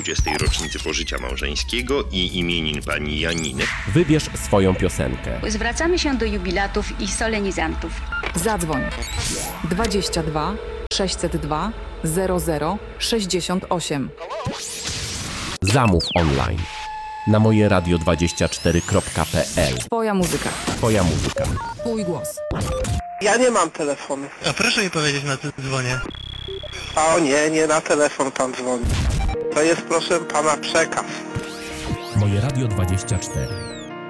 20. rocznicy pożycia małżeńskiego i imienin pani Janiny Wybierz swoją piosenkę. Zwracamy się do jubilatów i solenizantów. Zadzwoń 22 602 00 68. Zamów online na mojeradio24.pl. Twoja muzyka. Twoja muzyka. Twój głos. Ja nie mam telefonu. A proszę mi powiedzieć, na co dzwonię. O nie, nie na telefon pan dzwoni. To jest, proszę pana, przekaz. Moje Radio 24.